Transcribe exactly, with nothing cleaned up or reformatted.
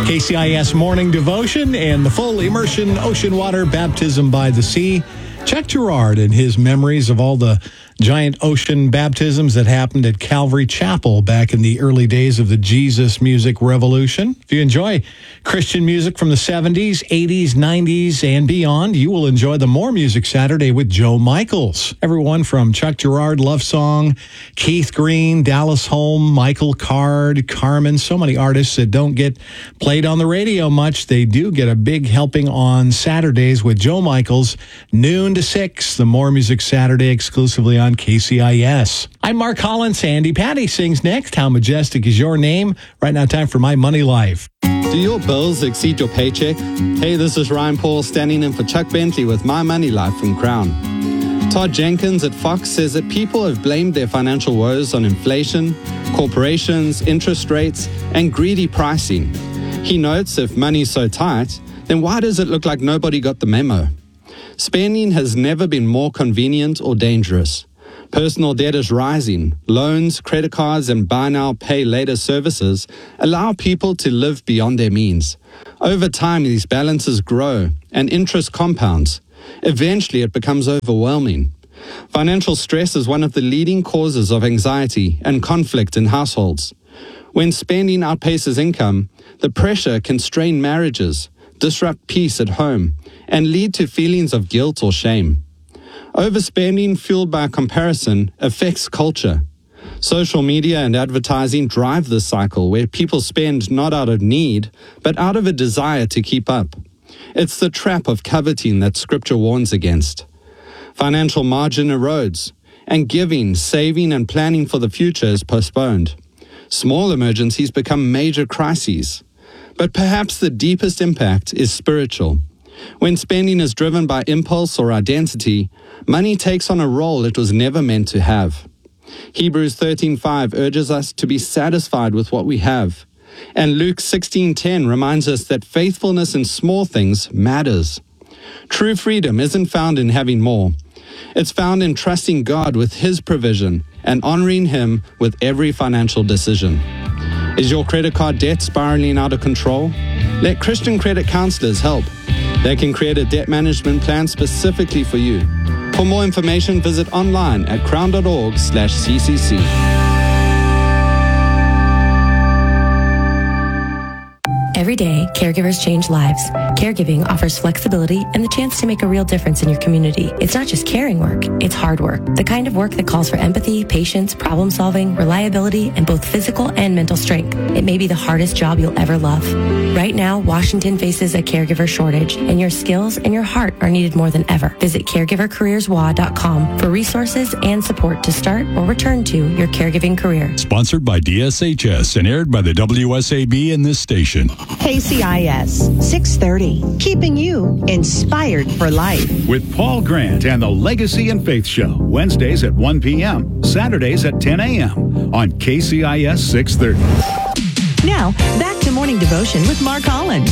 K C I S Morning Devotion and the full immersion ocean water baptism by the sea. Chuck Girard and his memories of all the giant ocean baptisms that happened at Calvary Chapel back in the early days of the Jesus music revolution. If you enjoy Christian music from the seventies, eighties, nineties, and beyond, you will enjoy the More Music Saturday with Joe Michaels. Everyone from Chuck Girard, Love Song, Keith Green, Dallas Holm, Michael Card, Carmen, so many artists that don't get played on the radio much. They do get a big helping on Saturdays with Joe Michaels, noon to six, the More Music Saturday exclusively on K C I S. I'm Mark Collins. Sandy Patty sings next. How majestic is your name? Right now, time for My Money Life. Do your bills exceed your paycheck? Hey, this is Ryan Paul standing in for Chuck Bentley with My Money Life from Crown. Todd Jenkins at Fox says that people have blamed their financial woes on inflation, corporations, interest rates, and greedy pricing. He notes if money's so tight, then why does it look like nobody got the memo? Spending has never been more convenient or dangerous. Personal debt is rising. Loans, credit cards, and buy now, pay later services allow people to live beyond their means. Over time, these balances grow and interest compounds. Eventually, it becomes overwhelming. Financial stress is one of the leading causes of anxiety and conflict in households. When spending outpaces income, the pressure can strain marriages, disrupt peace at home, and lead to feelings of guilt or shame. Overspending fueled by comparison affects culture. Social media and advertising drive this cycle where people spend not out of need, but out of a desire to keep up. It's the trap of coveting that Scripture warns against. Financial margin erodes, and giving, saving, and planning for the future is postponed. Small emergencies become major crises. But perhaps the deepest impact is spiritual. When spending is driven by impulse or identity, money takes on a role it was never meant to have. Hebrews thirteen five urges us to be satisfied with what we have. And Luke sixteen ten reminds us that faithfulness in small things matters. True freedom isn't found in having more. It's found in trusting God with His provision and honoring Him with every financial decision. Is your credit card debt spiraling out of control? Let Christian credit counselors help. They can create a debt management plan specifically for you. For more information, visit online at crown.org slash ccc. Every day, caregivers change lives. Caregiving offers flexibility and the chance to make a real difference in your community. It's not just caring work, it's hard work. The kind of work that calls for empathy, patience, problem solving, reliability, and both physical and mental strength. It may be the hardest job you'll ever love. Right now, Washington faces a caregiver shortage, and your skills and your heart are needed more than ever. Visit caregiver careers w a dot com for resources and support to start or return to your caregiving career. Sponsored by D S H S and aired by the W S A B in this station. K C I S six thirty, keeping you inspired for life. With Paul Grant and the Legacy and Faith Show, Wednesdays at one p.m., Saturdays at ten a.m. on K C I S six thirty. Now, back to Morning Devotion with Mark Collins.